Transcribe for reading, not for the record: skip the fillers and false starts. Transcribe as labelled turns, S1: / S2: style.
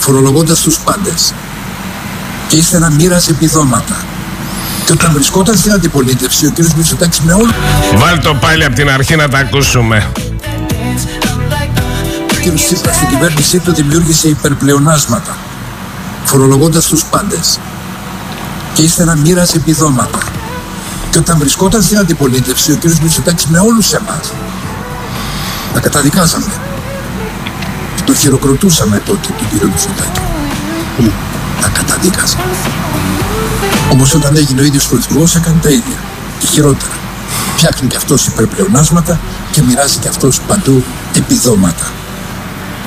S1: φορολογώντας τους πάντες, και ύστερα μοίρασε επιδόματα. Και όταν βρισκόταν στην αντιπολίτευση, ο κ. Μητσοτάκης με όλο...
S2: Βάλ' το πάλι από την αρχή να τα ακούσουμε.
S1: Ο κ. Τσίπρας στην κυβέρνησή του δημιούργησε υπερπλεονάσματα, φορολογώντας τους πάντες, και ύστερα μοίρασε επιδόματα. Και όταν βρισκόταν στην αντιπολίτευση, ο κ. Μητσοτάκης με όλους εμάς τα καταδικάζαμε. Το χειροκροτούσαμε τότε τον κύριο Μητσοτάκη που τα καταδίκαζε. Όμως όταν έγινε ο ίδιος πρωθυπουργός έκανε τα ίδια και χειρότερα. Φτιάχνει και αυτός υπερπλεονάσματα και μοιράζει και αυτός παντού επιδόματα.